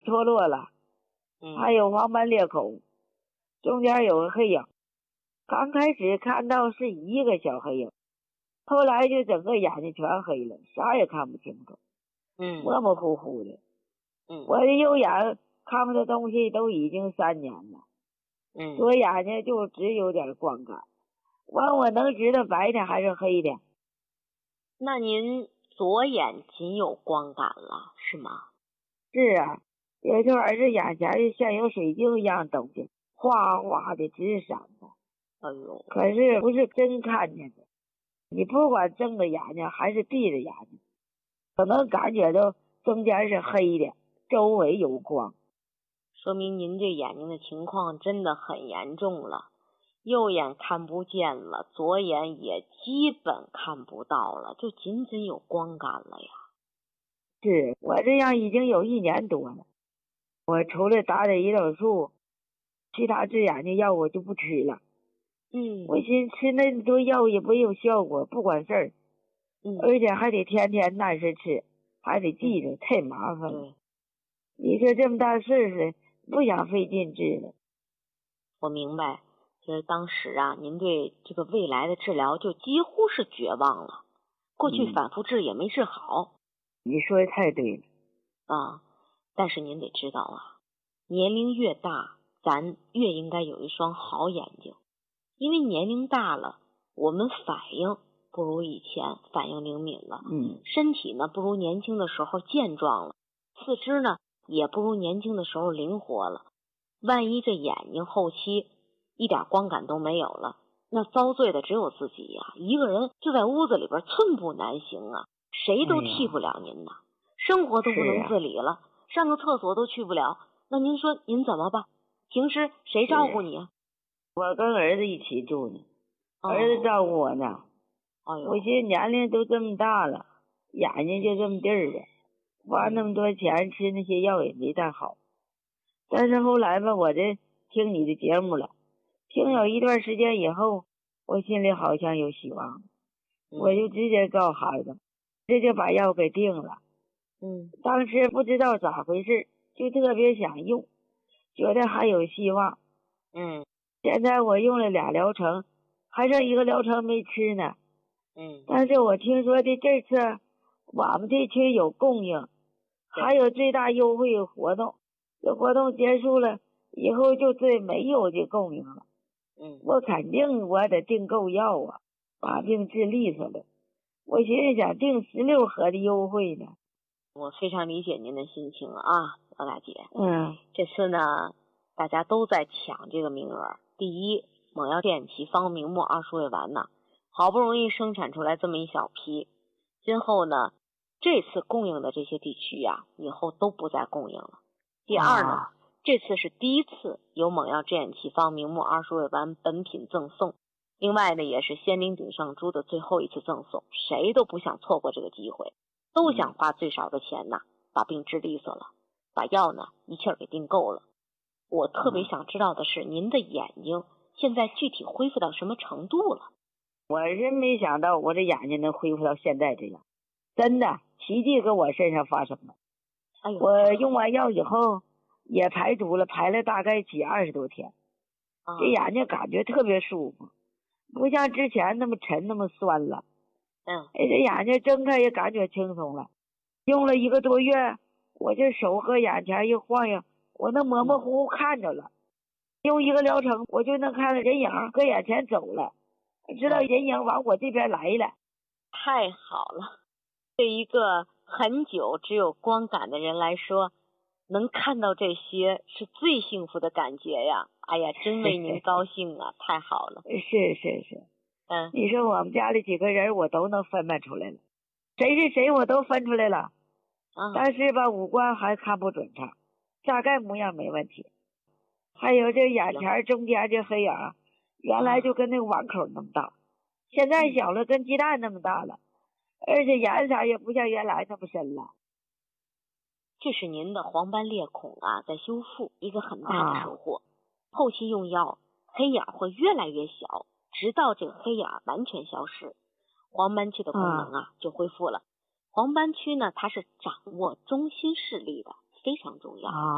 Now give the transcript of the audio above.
脱落了，还有黄斑裂孔，中间有个黑影。刚开始看到是一个小黑影，后来就整个眼睛全黑了，啥也看不清楚，模模糊糊的。我的右眼看不到东西都已经3年了，左眼睛就只有点光感。我能知道白的还是黑的。 那您左眼仅有光感了，是吗？ 是啊，有时候儿子眼前像有水晶一样东西，哗哗的直闪的。 哎呦， 可是不是真看见的，你不管睁着眼睛还是闭着眼睛，可能感觉到中间是黑的，周围有光。 说明您这眼睛的情况真的很严重了，右眼看不见了，左眼也基本看不到了，就仅仅有光感了呀。 是，我这样已经有1年多了，我除了打胰岛素，其他治眼睛药我就不吃了。我寻思吃那么多药也没有效果，不管事儿。而且还得天天按时吃，还得记着，太麻烦了。你说这么大岁数，不想费劲治了。 我明白，就是当时啊，您对这个未来的治疗就几乎是绝望了。过去反复治也没治好。 你说的太对了。 但是您得知道啊，年龄越大，咱越应该有一双好眼睛。因为年龄大了，我们反应不如以前反应灵敏了，身体呢不如年轻的时候健壮了，四肢呢也不如年轻的时候灵活了。万一这眼睛后期一点光感都没有了，那遭罪的只有自己呀，一个人就在屋子里边寸步难行啊，谁都替不了您呐。生活都不能自理了，上个厕所都去不了，那您说您怎么办？平时谁照顾你啊？ 我跟儿子一起住呢，儿子照顾我呢。我寻思年龄都这么大了，眼睛就这么地儿了，花那么多钱吃那些药也没大好。但是后来吧，我这听你的节目了，听有一段时间以后，我心里好像有希望，我就直接告孩子，这就把药给定了。当时不知道咋回事，就特别想用，觉得还有希望。现在我用了2疗程，还剩1个疗程没吃呢。但是我听说的这次我们这区有供应，还有最大优惠活动，这活动结束了以后就对没有这供应了。我肯定我得订购药啊，把病治利索了。我寻思想订16盒的优惠呢。 我非常理解您的心情啊，老大姐。这次呢，大家都在抢这个名额。第一，猛药电奇方明目2数位丸呢，好不容易生产出来这么一小批，今后呢，这次供应的这些地区呀，以后都不再供应了。第二呢，这次是第一次有猛药电奇方明目2数位丸本品赠送，另外呢，也是仙灵顶上珠的最后一次赠送，谁都不想错过这个机会，都想花最少的钱呢，把病治利索了，把药呢一气儿给订购了。我特别想知道的是，您的眼睛现在具体恢复到什么程度了？ 我真没想到我这眼睛能恢复到现在这样，真的奇迹跟我身上发生了。我用完药以后也排毒了，排了大概20多天，这眼睛感觉特别舒服，不像之前那么沉那么酸了。这眼睛睁开也感觉轻松了。用了1个多月，我这手和眼前一晃悠，我能模模糊糊看着了。用1个疗程，我就能看到人影搁眼前走了，知道人影往我这边来了。 太好了，对一个很久只有光感的人来说，能看到这些是最幸福的感觉呀！哎呀，真为您高兴啊！太好了。 是。你说我们家里几个人我都能分辨出来了，谁是谁我都分出来了。但是吧，五官还看不准它，大概模样没问题。还有这眼前中间这黑影，原来就跟那个碗口那么大，现在小了跟鸡蛋那么大了，而且颜色也不像原来那么深了。 这是您的黄斑裂孔啊在修复，一个很大的收获。后期用药，黑眼会越来越小，直到这个黑眼完全消失，黄斑区的功能就恢复了。黄斑区呢，它是掌握中心视力的，非常重要。